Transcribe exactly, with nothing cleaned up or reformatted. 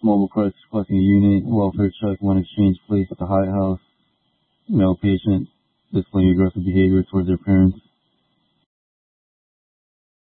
mobile crisis collecting unit, welfare check, one exchange place at the Hyatt House, male patient displaying aggressive behavior towards their parents.